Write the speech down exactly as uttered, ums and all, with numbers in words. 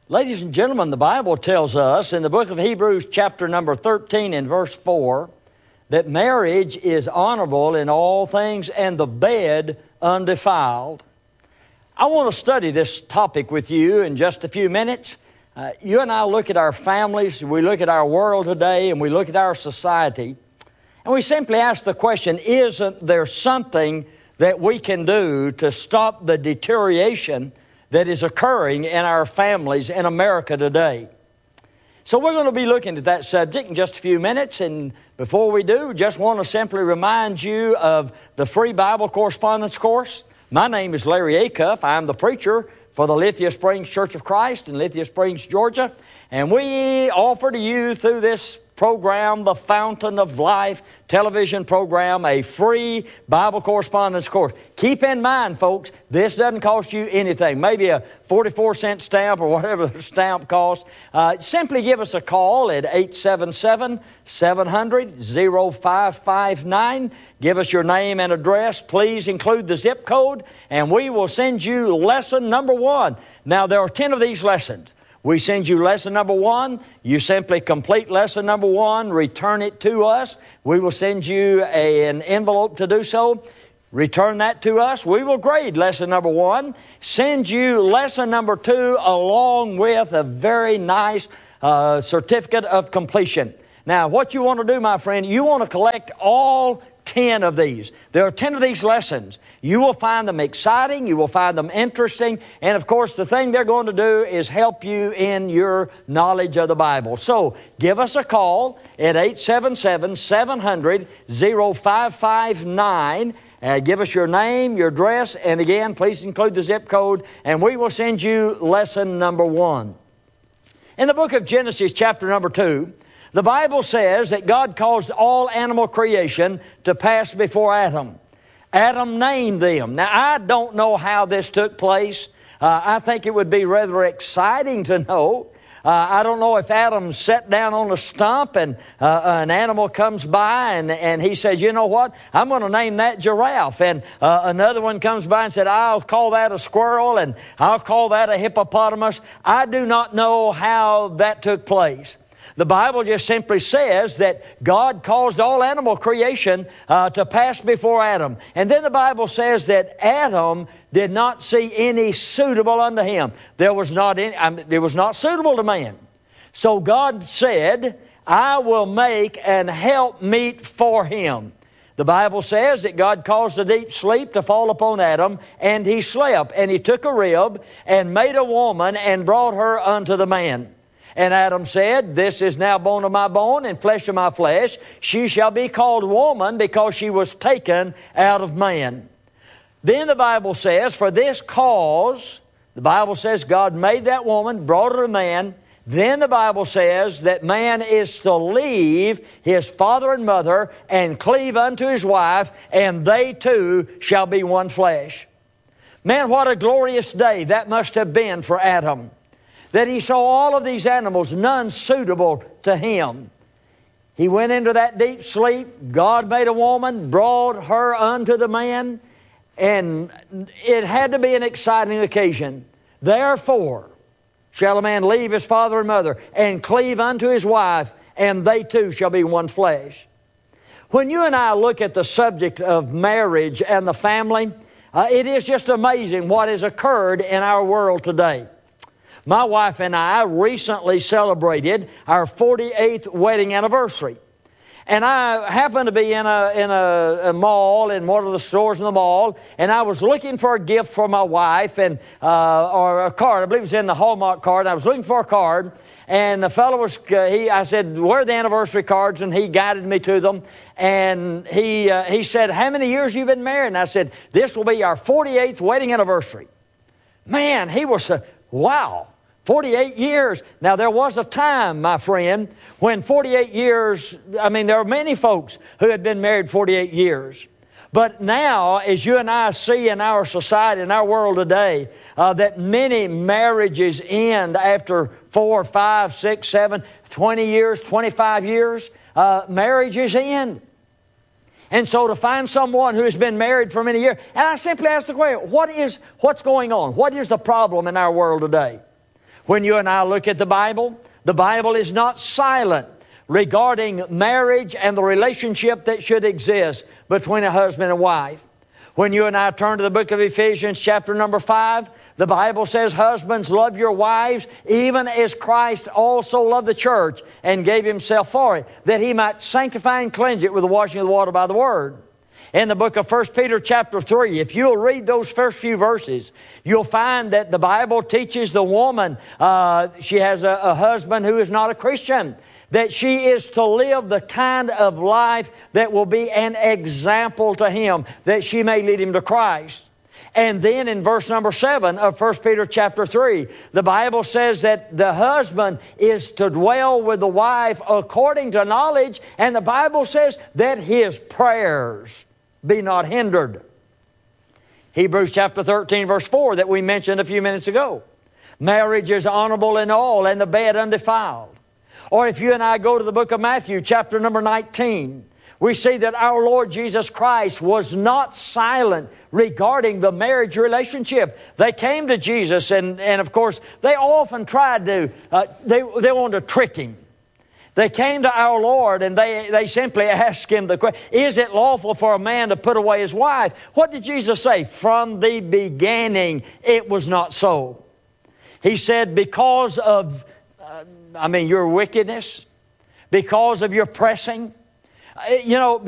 Ladies and gentlemen, the Bible tells us in the book of Hebrews chapter number thirteen and verse four that marriage is honorable in all things and the bed undefiled. I want to study this topic with you in just a few minutes. Uh, you and I look at our families, we look at our world today, and we look at our society, and we simply ask the question, isn't there something that we can do to stop the deterioration that is occurring in our families in America today? So we're going to be looking at that subject in just a few minutes, and before we do, just want to simply remind you of the free Bible correspondence course. My name is Larry Acuff. I'm the preacher for the Lithia Springs Church of Christ in Lithia Springs, Georgia, and we offer to you through this program, the Fountain of Life television program, a free Bible correspondence course. Keep in mind, folks, this doesn't cost you anything. Maybe a forty-four cent stamp or whatever the stamp costs. Uh, simply give us a call at eight seven seven, seven hundred, oh five five nine. Give us your name and address. Please include the zip code, and we will send you lesson number one. Now, there are ten of these lessons. We send you lesson number one. You simply complete lesson number one, return it to us. We will send you a, an envelope to do so. Return that to us. We will grade lesson number one. Send you lesson number two along with a very nice uh, certificate of completion. Now, what you want to do, my friend, you want to collect all ten of these. There are ten of these lessons. You will find them exciting. You will find them interesting. And, of course, the thing they're going to do is help you in your knowledge of the Bible. So give us a call at eight seven seven, seven hundred, oh five five nine. Uh, give us your name, your address, and again, please include the zip code, and we will send you lesson number one. In the book of Genesis, chapter number two, the Bible says that God caused all animal creation to pass before Adam. Adam named them. Now, I don't know how this took place. Uh, I think it would be rather exciting to know. Uh, I don't know if Adam sat down on a stump and uh, an animal comes by and, and he says, you know what, I'm going to name that giraffe. And uh, another one comes by and said, I'll call that a squirrel and I'll call that a hippopotamus. I do not know how that took place. The Bible just simply says that God caused all animal creation uh, to pass before Adam. And then the Bible says that Adam did not see any suitable unto him. There was not any, I mean, it was not suitable to man. So God said, I will make an helpmeet for him. The Bible says that God caused a deep sleep to fall upon Adam, and he slept. And he took a rib and made a woman and brought her unto the man. And Adam said, this is now bone of my bone and flesh of my flesh. She shall be called woman because she was taken out of man. Then the Bible says, for this cause, the Bible says God made that woman, brought her to man. Then the Bible says that man is to leave his father and mother and cleave unto his wife, and they two shall be one flesh. Man, what a glorious day that must have been for Adam, that he saw all of these animals, none suitable to him. He went into that deep sleep. God made a woman, brought her unto the man, and it had to be an exciting occasion. Therefore shall a man leave his father and mother and cleave unto his wife, and they two shall be one flesh. When you and I look at the subject of marriage and the family, uh, it is just amazing what has occurred in our world today. My wife and I recently celebrated our forty-eighth wedding anniversary. And I happened to be in a in a, a mall, in one of the stores in the mall, and I was looking for a gift for my wife, and uh, or a card. I believe it was in the Hallmark card. I was looking for a card, and the fellow was, uh, he, I said, where are the anniversary cards? And he guided me to them. And he uh, he said, how many years have you been married? And I said, this will be our forty-eighth wedding anniversary. Man, he was, uh, wow. forty-eight years. Now, there was a time, my friend, when forty-eight years, I mean, there are many folks who had been married forty-eight years. But now, as you and I see in our society, in our world today, uh, that many marriages end after four, five, six, seven, twenty years, twenty-five years, uh, marriages end. And so to find someone who has been married for many years, and I simply ask the question, what is, what's going on? What is the problem in our world today? When you and I look at the Bible, the Bible is not silent regarding marriage and the relationship that should exist between a husband and wife. When you and I turn to the book of Ephesians chapter number five, the Bible says, husbands, love your wives, even as Christ also loved the church and gave himself for it, that he might sanctify and cleanse it with the washing of the water by the word. In the book of First Peter chapter three, if you'll read those first few verses, you'll find that the Bible teaches the woman, uh, she has a, a husband who is not a Christian, that she is to live the kind of life that will be an example to him, that she may lead him to Christ. And then in verse number seven of First Peter chapter three, the Bible says that the husband is to dwell with the wife according to knowledge, and the Bible says that his prayers be not hindered. Hebrews chapter thirteen verse four that we mentioned a few minutes ago. Marriage is honorable in all, and the bed undefiled. Or if you and I go to the book of Matthew chapter number nineteen, we see that our Lord Jesus Christ was not silent regarding the marriage relationship. They came to Jesus, and, and of course, they often tried to, uh, they, they wanted to trick him. They came to our Lord, and they, they simply asked him the question, is it lawful for a man to put away his wife? What did Jesus say? From the beginning, it was not so. He said, because of, uh, I mean, your wickedness, because of your pressing, you know,